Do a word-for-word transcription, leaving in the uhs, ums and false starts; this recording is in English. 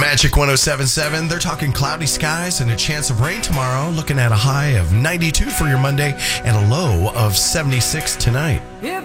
Magic one oh seven point seven. They're talking cloudy skies and a chance of rain tomorrow. Looking at a high of ninety-two for your Monday and a low of seventy-six tonight. Yeah.